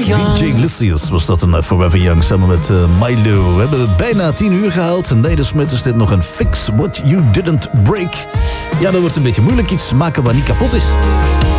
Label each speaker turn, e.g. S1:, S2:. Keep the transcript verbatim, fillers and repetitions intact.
S1: Young.
S2: D J Lucius was dat een Forever Young samen met uh, Milo. We hebben bijna tien uur gehaald. En Neder Smit is dit nog een Fix What You Didn't Break. Ja, dat wordt een beetje moeilijk. Iets maken wat niet kapot is.